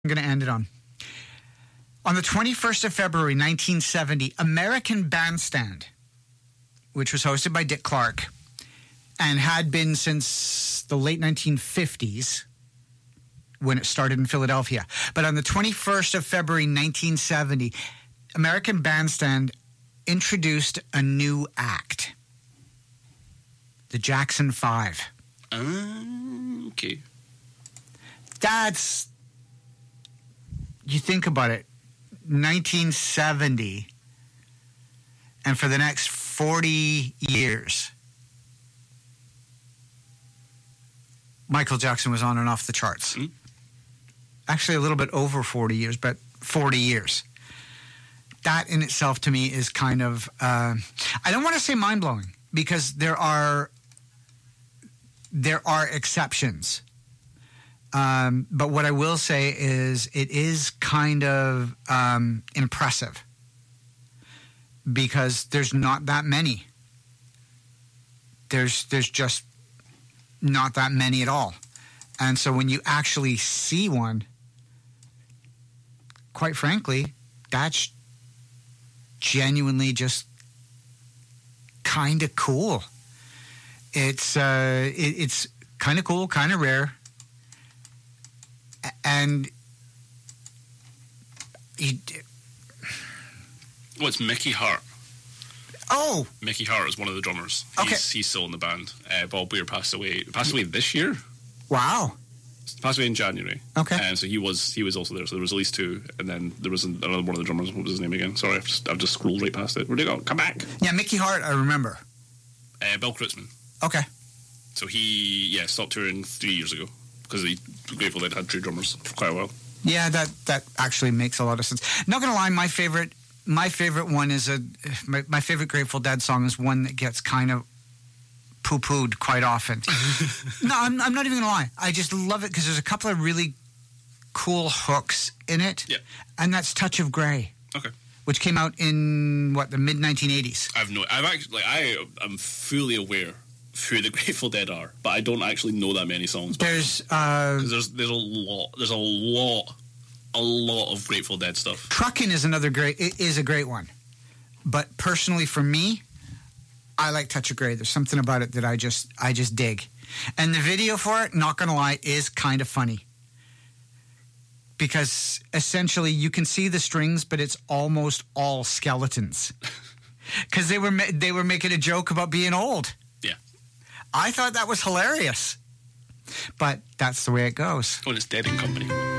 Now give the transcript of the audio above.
I'm going to end it on. On the 21st of February, 1970, American Bandstand, which was hosted by Dick Clark and had been since the late 1950s when it started in Philadelphia. But on the 21st of February, 1970, American Bandstand introduced a new act, the Jackson 5. Okay. That's, you think about it, 1970, and for the next 40 years, Michael Jackson was on and off the charts. Mm. Actually, a little bit over 40 years, but 40 years. That in itself, to me, is kind of, I don't want to say mind-blowing, because there are exceptions. But what I will say is it is kind of impressive, because there's not that many. There's just not that many at all. And so when you actually see one, quite frankly, that's genuinely just kind of cool. It's kind of cool, kind of rare. And it's Mickey Hart. Oh, Mickey Hart is one of the drummers. Okay. He's still in the band. Bob Weir passed away this year. wow. Passed away in January. Okay. And so he was also there. So there was at least two, and then there was another one of the drummers. What was his name again? Sorry, I've just scrolled right past it. Where'd he go? Come back. Yeah, Mickey Hart, I remember. Bill Kreutzmann. Okay. So he stopped touring 3 years ago because the Grateful Dead had two drummers for quite a while. Yeah, that actually makes a lot of sense. Not gonna lie, my favorite one is my favorite Grateful Dead song is one that gets kind of poo-pooed quite often. No, I'm not even gonna lie. I just love it because there's a couple of really cool hooks in it. Yeah. And that's Touch of Grey. Okay. Which came out in the mid 1980s. I'm fully aware who the Grateful Dead are, but I don't actually know that many songs. There's a lot of Grateful Dead stuff. Truckin' is a great one. But personally for me, I like Touch of Grey. There's something about it that I just dig. And the video for it, not gonna lie, is kind of funny. Because essentially you can see the strings, but it's almost all skeletons. Because they were making a joke about being old. Yeah. I thought that was hilarious. But that's the way it goes. Well, it's Dead and Company.